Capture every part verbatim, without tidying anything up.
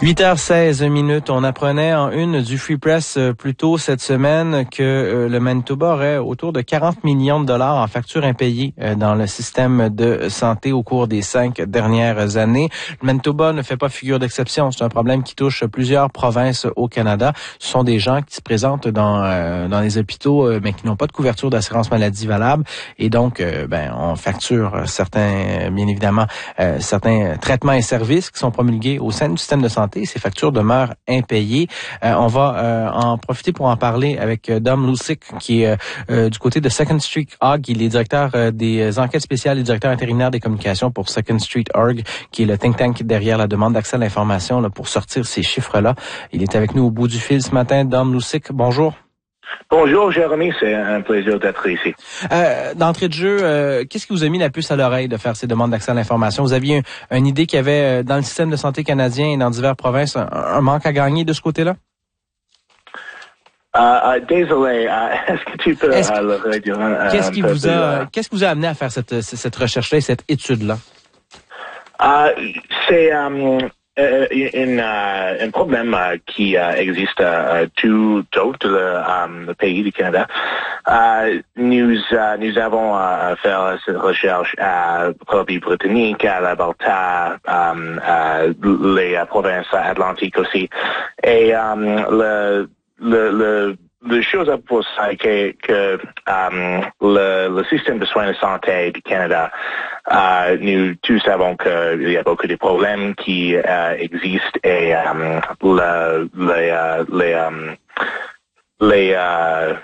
huit heures seize minutes, on apprenait en une du Free Press euh, plus tôt cette semaine que euh, le Manitoba aurait autour de quarante millions de dollars en factures impayées euh, dans le système de santé au cours des cinq dernières années. Le Manitoba ne fait pas figure d'exception. C'est un problème qui touche plusieurs provinces au Canada. Ce sont des gens qui se présentent dans euh, dans les hôpitaux euh, mais qui n'ont pas de couverture d'assurance maladie valable et donc euh, ben on facture certains bien évidemment euh, certains traitements et services qui sont promulgués au sein du système de santé. Ces factures demeurent impayées. Euh, on va euh, en profiter pour en parler avec euh, Dom Lucic, qui est euh, du côté de Second Street Org. Il est directeur euh, des enquêtes spéciales et directeur intérimaire des communications pour Second Street Org, qui est le think tank derrière la demande d'accès à l'information là, pour sortir ces chiffres-là. Il est avec nous au bout du fil ce matin. Dom Lucic, bonjour. Bonjour, Jérémy. C'est un plaisir d'être ici. Euh, d'entrée de jeu, euh, qu'est-ce qui vous a mis la puce à l'oreille de faire ces demandes d'accès à l'information? Vous aviez un, une idée qu'il y avait euh, dans le système de santé canadien et dans diverses provinces un, un manque à gagner de ce côté-là? Euh, euh, désolé, euh, est-ce que tu peux est-ce que, euh, le réduire un, qu'est-ce un qui peu vous a, plus, euh... Qu'est-ce qui vous a amené à faire cette, cette recherche-là et cette étude-là? Euh, c'est um, euh, une, euh, un problème euh, qui euh, existe euh, tout autour le, um, le pays du Canada. Euh, nous, euh, nous avons euh, fait cette recherche à Colombie-Britannique, à l'Alberta, um, à les uh, provinces atlantiques aussi. Et um, le, le, le La chose à pour ça est que, que um, le, le système de soins de santé du Canada, uh, nous tous savons qu'il y a beaucoup de problèmes qui uh, existent et um, le, les, uh, les, um, les uh,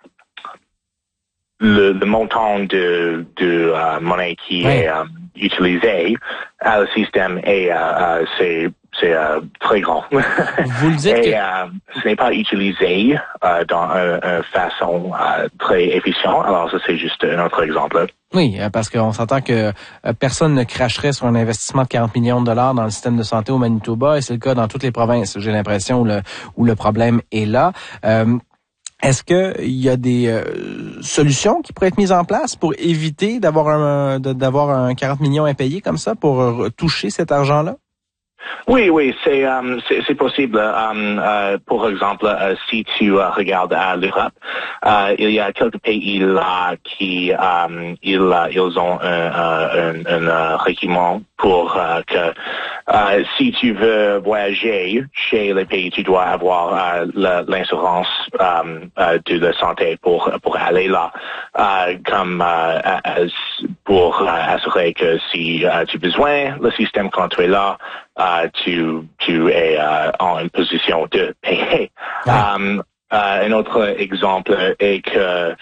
le, le montant de, de uh, monnaie qui ouais. est um, utilisé à le système est uh, uh, c'est c'est euh, très grand. Vous le dites et que... euh, ce n'est pas utilisé euh, dans une façon euh, très efficiente. Alors ça, c'est juste un autre exemple. Oui, parce qu'on s'entend que personne ne cracherait sur un investissement de quarante millions de dollars dans le système de santé au Manitoba, et c'est le cas dans toutes les provinces. J'ai l'impression où le, où le problème est là. Euh, Est-ce que il y a des euh, solutions qui pourraient être mises en place pour éviter d'avoir un d'avoir un quarante millions impayés comme ça pour euh, toucher cet argent-là? Oui, oui, c'est um, c'est possible. Um, uh, par exemple, uh, si tu uh, regardes à l'Europe, uh, il y a quelques pays là qui um, ils uh, ils ont un, un, un, un règlement pour uh, que uh, si tu veux voyager chez les pays, tu dois avoir uh, l'assurance um, uh, de la santé pour pour aller là, uh, comme uh, pour uh, assurer que si uh, tu as besoin le système quand tu es là. Uh, tu, tu es uh, en position de payer. Um, uh, un autre exemple est que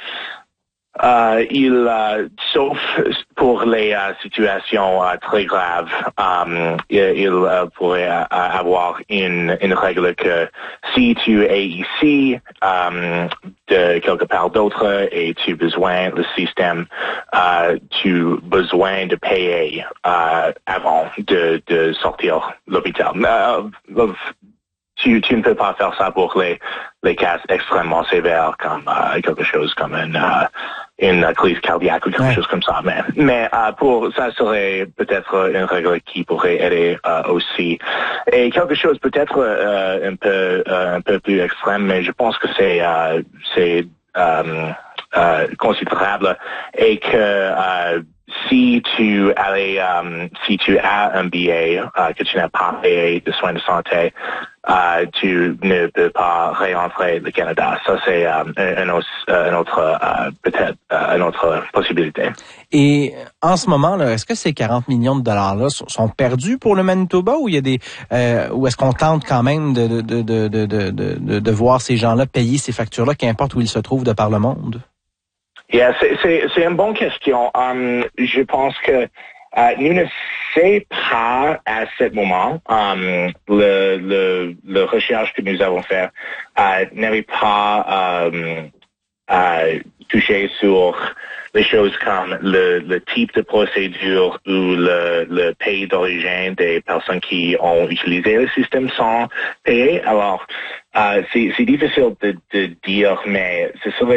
uh, il, uh, sauf pour les uh, situations uh, très graves, um, il, il uh, pourrait uh, avoir une, une règle que si tu es ici um, de quelque part d'autre et tu as besoin du système, uh, tu as besoin de payer uh, avant de, de sortir de l'hôpital. Uh, tu, tu ne peux pas faire ça pour les, les cas extrêmement sévères comme uh, quelque chose comme une, uh, une crise cardiaque ou quelque ouais. chose comme ça. Mais, mais uh, pour ça serait peut-être une règle qui pourrait aider uh, aussi. Et quelque chose peut-être uh, un peu uh, un peu plus extrême, mais je pense que c'est uh, c'est um, uh, considérable et que uh, si tu allais, um, si tu as un billet uh, que tu n'as pas payé de soins de santé, uh, tu ne peux pas réentrer le Canada. Ça, c'est um, un, un, un autre, uh, peut-être, uh, une autre possibilité. Et en ce moment, là, est-ce que ces quarante millions de dollars-là sont, sont perdus pour le Manitoba ou il y a des, euh, ou est-ce qu'on tente quand même de, de, de, de, de, de, de voir ces gens-là payer ces factures-là, qu'importe où ils se trouvent de par le monde? Yeah, c'est, c'est, c'est une bonne question. Um, je pense que uh, nous ne savons pas à ce moment. Um, le, le, le recherche que nous avons fait uh, n'avait pas um, uh, touché sur les choses comme le, le type de procédure ou le, le pays d'origine des personnes qui ont utilisé le système sans payer. Alors, uh, c'est, c'est difficile de, de dire, mais ce serait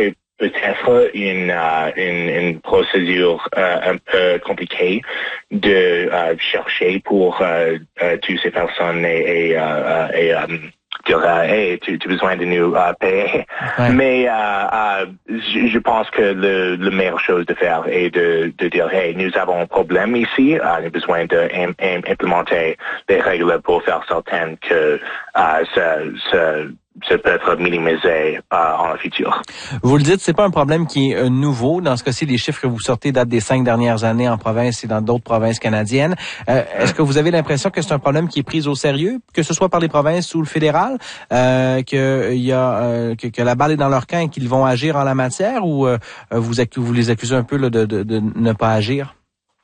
peut-être une, uh, une, une procédure uh, un peu compliquée de uh, chercher pour uh, uh, toutes ces personnes et, et, uh, et um, dire hey, tu, tu as besoin de nous uh, payer. Ouais. Mais uh, uh, je, je pense que le, le meilleure chose de faire est de, de dire hey, nous avons un problème ici, uh, nous avons besoin d'implémenter des règles pour faire certain que uh, ça, ça ça peut être minimisé euh, en le futur. Vous le dites, c'est pas un problème qui est euh, nouveau. Dans ce cas-ci, les chiffres que vous sortez datent des cinq dernières années en province et dans d'autres provinces canadiennes. Euh, est-ce que vous avez l'impression que c'est un problème qui est pris au sérieux, que ce soit par les provinces ou le fédéral, euh, que il y a euh, que, que la balle est dans leur camp et qu'ils vont agir en la matière, ou euh, vous vous les accusez un peu là, de, de, de ne pas agir?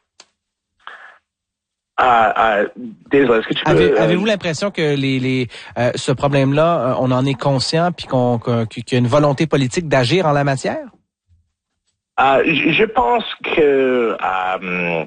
Uh, uh, désolé, est-ce que tu peux... Avez, avez-vous l'impression que les, les, euh, ce problème-là, euh, on en est conscient puis qu'on, qu'on, qu'il y a une volonté politique d'agir en la matière? Uh, je, je pense que um,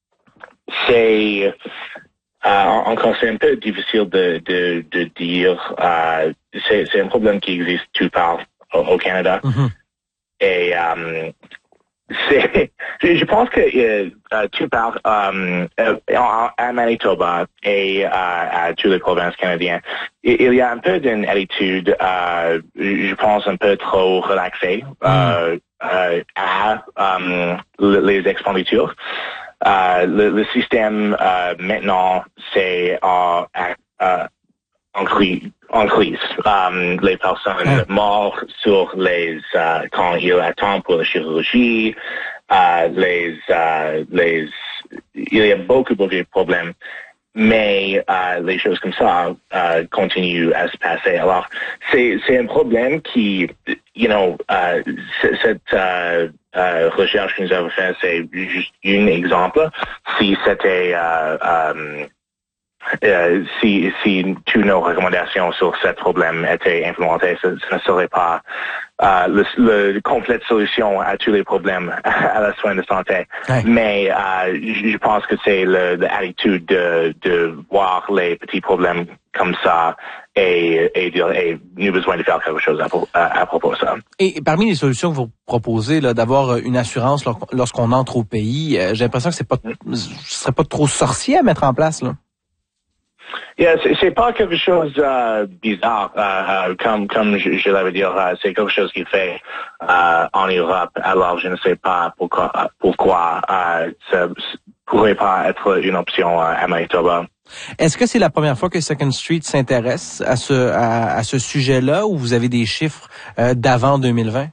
c'est... Uh, encore, c'est un peu difficile de, de, de dire. Uh, c'est, c'est un problème qui existe tout part au, au Canada. Mm-hmm. Et... Um, C'est, je pense que euh, tu parles euh, à Manitoba et euh, à toutes les provinces canadiennes, il y a un peu d'une attitude, euh, je pense, un peu trop relaxée euh, euh, à euh, les expenditures. Euh, le, le système euh, maintenant, c'est euh, euh, en crise. En crise. Um, les personnes ouais. mortes sur les uh, quand ils attendent pour la chirurgie, uh, les uh, les il y a beaucoup beaucoup de problèmes, mais uh, les choses comme ça uh, continuent à se passer. Alors c'est c'est un problème qui, you know, uh, cette uh, uh, recherche que nous avons faite, c'est juste un exemple. Si c'était uh, um, Euh, si, si toutes nos recommandations sur ce problème étaient implémentées, ce, ce ne serait pas euh, le, le complète solution à tous les problèmes à la soin de santé. Ouais. Mais euh, je pense que c'est l'attitude de, de voir les petits problèmes comme ça et, et dire hey, nous avons besoin de faire quelque chose à, à, à propos de ça. Et parmi les solutions que vous proposez, là, d'avoir une assurance lorsqu'on entre au pays, euh, j'ai l'impression que c'est pas, mm. ce serait pas trop sorcier à mettre en place, là. Yeah, c'est, c'est pas quelque chose uh, bizarre, uh, uh, comme comme je, je l'avais dit, uh, c'est quelque chose qui fait uh, en Europe. Alors je ne sais pas pourquoi pourquoi uh, ça pourrait pas être une option uh, à Manitoba. Est-ce que c'est la première fois que Second Street s'intéresse à ce à, à ce sujet-là, ou vous avez des chiffres uh, d'avant deux mille vingt?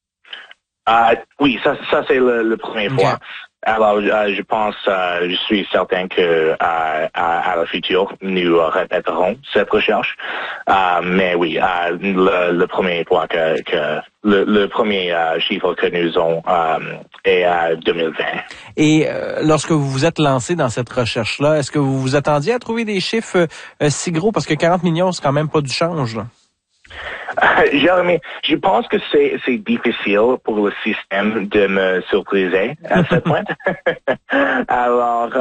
Uh, oui, ça ça c'est le, le premier okay. fois. Alors, euh, je pense, euh, je suis certain que euh, à, à la future, nous répéterons cette recherche. Euh, mais oui, euh, le, le premier point que, que le, le premier euh, chiffre que nous avons euh, est à deux mille vingt. Et euh, lorsque vous vous êtes lancé dans cette recherche-là, est-ce que vous vous attendiez à trouver des chiffres euh, si gros? Parce que quarante millions, c'est quand même pas du change, là. Euh, Jérémy, je pense que c'est, c'est difficile pour le système de me surpriser à ce point. Alors,